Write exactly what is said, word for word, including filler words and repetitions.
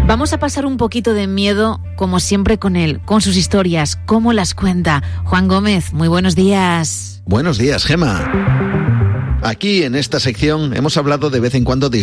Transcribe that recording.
Vamos a pasar un poquito de miedo, como siempre, con él, con sus historias, cómo las cuenta. Juan Gómez, muy buenos días. Buenos días, Gema. Aquí, en esta sección, hemos hablado de vez en cuando de